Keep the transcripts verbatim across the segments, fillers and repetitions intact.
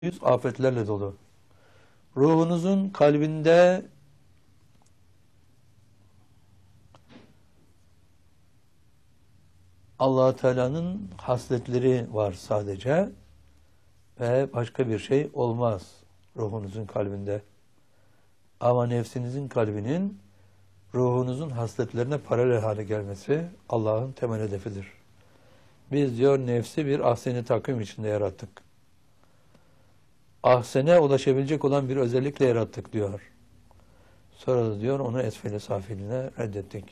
yüz afetlerle dolu. Ruhunuzun kalbinde Allah Teala'nın hasletleri var sadece ve başka bir şey olmaz ruhunuzun kalbinde. Ama nefsinizin kalbinin ruhunuzun hasletlerine paralel hale gelmesi Allah'ın temel hedefidir. Biz diyor nefsi bir ahsen-i takvim içinde yarattık. Ahsene ulaşabilecek olan bir özellikle yarattık diyor. Sonra da diyor onu esfel-i safiline reddettik.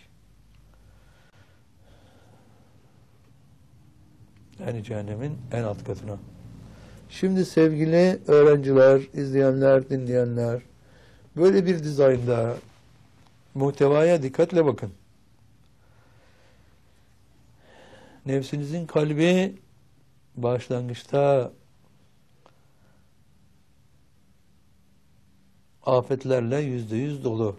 Yani cehennemin en alt katına. Şimdi sevgili öğrenciler, izleyenler, dinleyenler, böyle bir dizaynda muhtevaya dikkatle bakın. Nefsinizin kalbi başlangıçta afetlerle yüzde yüz dolu.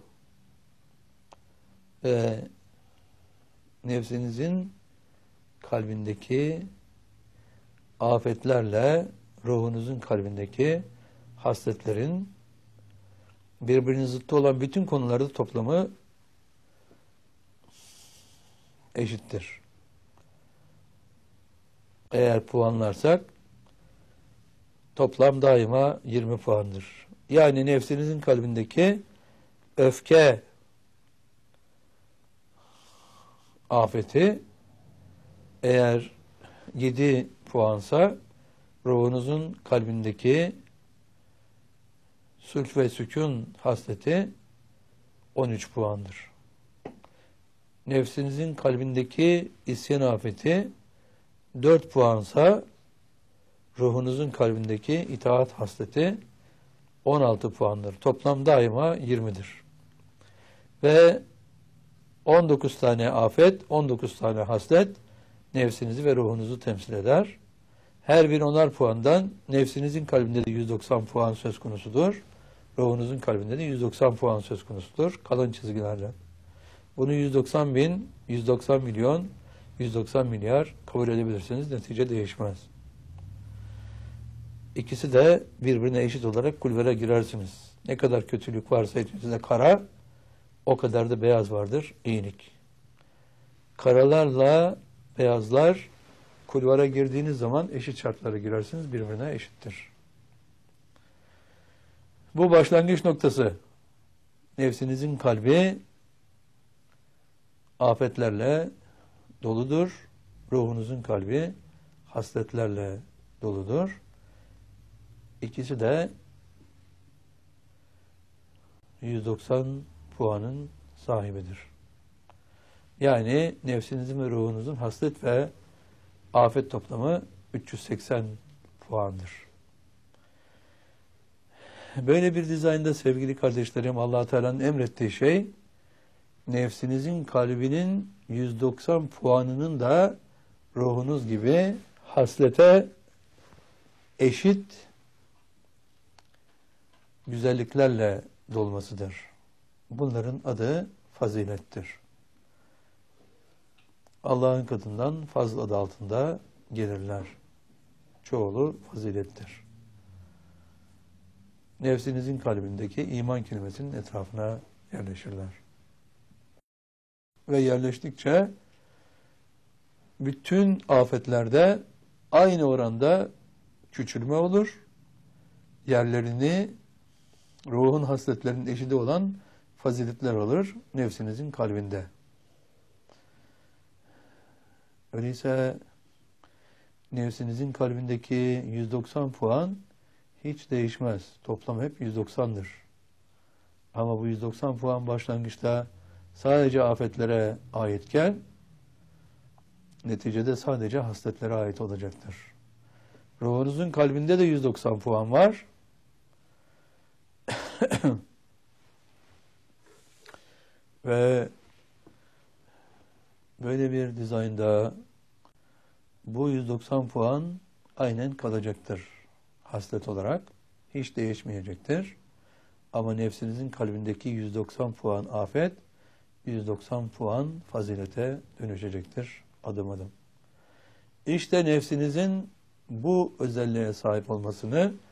Ve nefsinizin kalbindeki afetlerle ruhunuzun kalbindeki hasletlerin birbirinin zıttı olan bütün konularda toplamı eşittir. Eğer puanlarsak toplam daima yirmi puandır. Yani nefsinizin kalbindeki öfke afeti eğer yedi puansa ruhunuzun kalbindeki sulh ve sükun hasleti on üç puandır. Nefsinizin kalbindeki isyan afeti dört puansa ruhunuzun kalbindeki itaat hasleti on altı puandır. Toplam daima yirmidir. Ve on dokuz tane afet, on dokuz tane haslet nefsinizi ve ruhunuzu temsil eder. Her bir onar puandan nefsinizin kalbinde de yüz doksan puan söz konusudur. Ruhunuzun kalbinde de yüz doksan puan söz konusudur. Kalın çizgilerle. Bunu yüz doksan bin, yüz doksan milyon, yüz doksan milyar kabul edebilirsiniz. Netice değişmez. İkisi de birbirine eşit olarak kulvere girersiniz. Ne kadar kötülük varsa içinde kara, o kadar da beyaz vardır, iyilik. Karalarla beyazlar kulvara girdiğiniz zaman eşit şartlara girersiniz, birbirine eşittir. Bu başlangıç noktası. Nefsinizin kalbi afetlerle doludur. Ruhunuzun kalbi hasletlerle doludur. İkisi de yüz doksan puanın sahibidir. Yani nefsinizin ve ruhunuzun haslet ve afet toplamı üç yüz seksen puandır. Böyle bir dizaynda sevgili kardeşlerim, Allah Teala'nın emrettiği şey nefsinizin kalbinin yüz doksan puanının da ruhunuz gibi haslete eşit güzelliklerle dolmasıdır. Bunların adı fazilettir. Allah'ın katından fazl adı altında gelirler. Çoğulu fazilettir. Nefsinizin kalbindeki iman kelimesinin etrafına yerleşirler. Ve yerleştikçe bütün afetlerde aynı oranda küçülme olur. Yerlerini ruhun hasletlerinin eşidi olan faziletler alır nefsinizin kalbinde. Öyleyse nefsinizin kalbindeki yüz doksan puan hiç değişmez. Toplam hep yüz doksandır. Ama bu yüz doksan puan başlangıçta sadece afetlere aitken neticede sadece hasletlere ait olacaktır. Ruhunuzun kalbinde de yüz doksan puan var. Ve böyle bir dizaynda bu yüz doksan puan aynen kalacaktır haslet olarak. Hiç değişmeyecektir. Ama nefsinizin kalbindeki yüz doksan puan afet, yüz doksan puan fazilete dönüşecektir adım adım. İşte nefsinizin bu özelliğe sahip olmasını